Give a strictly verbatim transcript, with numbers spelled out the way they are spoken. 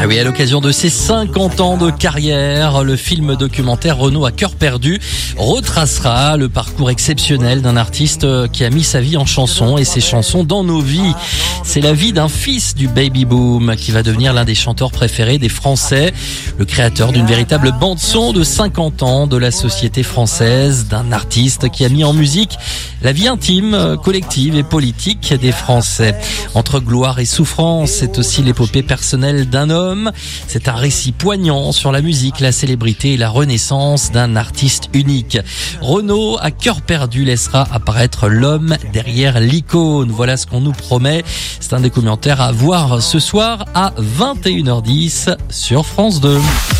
Ah oui, à l'occasion de ses cinquante ans de carrière, le film documentaire Renaud à cœur perdu retracera le parcours exceptionnel d'un artiste qui a mis sa vie en chanson et ses chansons dans nos vies. C'est la vie d'un fils du baby boom qui va devenir l'un des chanteurs préférés des Français, le créateur d'une véritable bande-son de cinquante ans de la société française, d'un artiste qui a mis en musique la vie intime, collective et politique des Français. Entre gloire et souffrance, c'est aussi l'épopée personnelle d'un homme. C'est un récit poignant sur la musique, la célébrité et la renaissance d'un artiste unique. Renaud à cœur perdu laissera apparaître l'homme derrière l'icône. Voilà ce qu'on nous promet. C'est un documentaire à voir ce soir à vingt et une heures dix sur France deux.